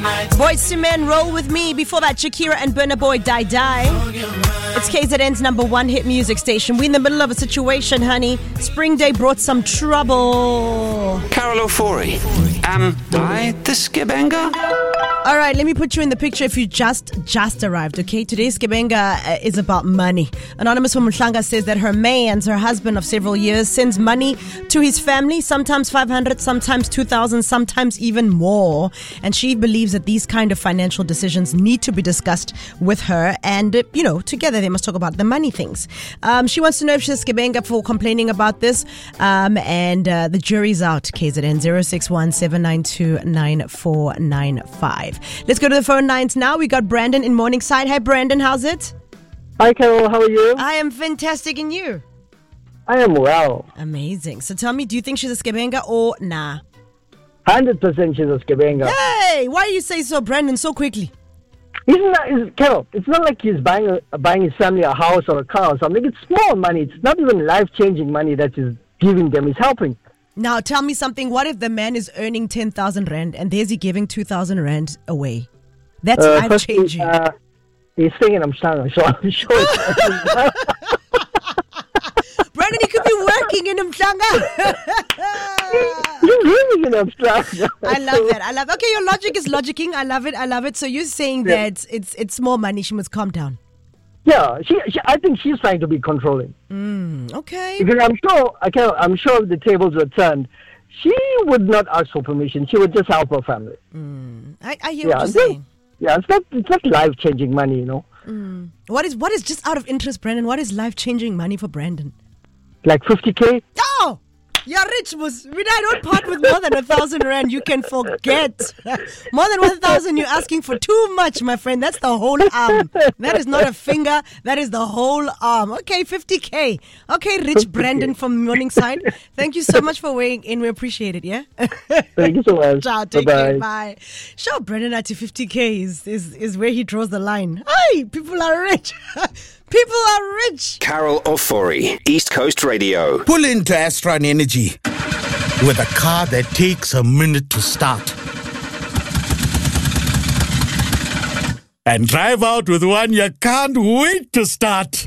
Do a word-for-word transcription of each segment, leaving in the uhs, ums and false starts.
Boyz two Men, Roll With Me. Before that, Shakira and Burna Boy, Die Die. It's K Z N's number one hit music station. We're in the middle of a situation, honey. Spring Day brought some trouble. Carol Ofori. Am I the Skibenga? All right, let me put you in the picture if you just just arrived, okay? Today's Skibenga uh, is about money. Anonymous from Mhlanga says that her man's, her husband of several years, sends money to his family, sometimes five hundred, sometimes two thousand, sometimes even more. And she believes that these kind of financial decisions need to be discussed with her. And, uh, you know, together they must talk about the money things. Um, she wants to know if she's Skibenga for complaining about this. Um, and uh, the jury's out. K Z N zero six one seven nine two nine four nine five. Let's go to the phone lines now. We got Brandon in Morningside. Hi, Brandon. How's it? Hi, Carol. How are you? I am fantastic. And you? I am well. Amazing. So tell me, do you think she's a Skibenga or nah? one hundred percent she's a Skibenga. Hey, why do you say so, Brandon, so quickly? Isn't that, is, Carol, it's not like he's buying a, buying his family a house or a car or something. It's small money. It's not even life-changing money that he's giving them. He's helping. Now, tell me something. What if the man is earning ten thousand rand and there's he giving two thousand rand away? That's uh, life-changing. Uh, he's staying in Mhlanga, so I'm sure. Brandon, he could be working in Mhlanga. He's living in Mhlanga. I love that. I love Okay, your logic is logicking. I love it. I love it. So you're saying Yeah. that it's it's more money. She must calm down. Yeah, she, she. I think she's trying to be controlling. Mm, okay. Because I'm sure, I can, I'm sure if the tables were turned, she would not ask for permission. She would just help her family. Mm, I, I hear Yeah, what you're it's saying. Yeah, it's not, it's not life-changing money, you know. Mm. What is what is just out of interest, Brandon? What is life-changing money for Brandon? Like fifty K? Oh, you're rich, Mus. I mean, I don't part with more than a thousand rand. You can forget. More than one thousand, you're asking for too much, my friend. That's the whole arm. That is not a finger. That is the whole arm. Okay, fifty K. Okay, Rich Brandon from Morningside. Thank you so much for weighing in. We appreciate it, yeah? Thank you so much. Ciao, take Bye-bye. care, bye. Sure, Brandon at fifty K is, is, is where he draws the line. Hey, people are rich. People are rich. Carol Ofori, East Coast Radio. Pull into Astron Energy with a car that takes a minute to start. And drive out with one you can't wait to start.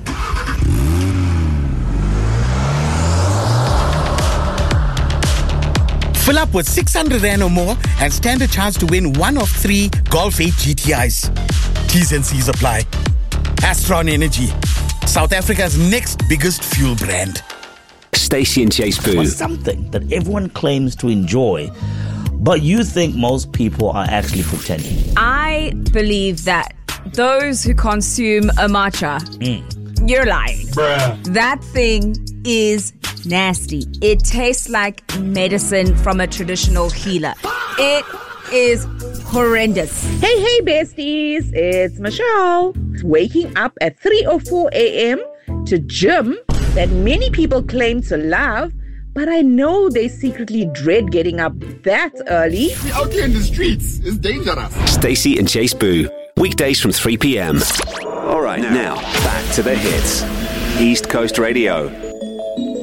Fill up with six hundred rand or more and stand a chance to win one of three Golf eight G T Is. T's and C's apply. Astron Energy, South Africa's next biggest fuel brand. Stacey and Chase Boo. For something that everyone claims to enjoy, but you think most people are actually pretending. I believe that those who consume a matcha, mm. you're lying. Bruh. That thing is nasty. It tastes like medicine from a traditional healer. It is horrendous. Hey, hey, besties. It's Michelle. Waking up at three or four a.m. to gym that many people claim to love, but I know they secretly dread getting up that early. Out here in the streets, it's dangerous. Stacey and Chase Boo. Weekdays from three p.m. All right, now, back to the hits. East Coast Radio.